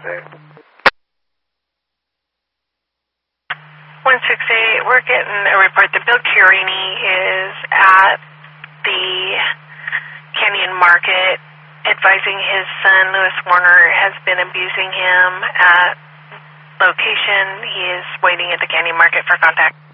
168, we're getting a report that Bill Chiarini is at the Canyon Market advising his son, Lewis Warner, has been abusing him at location. He is waiting at the Canyon Market for contact.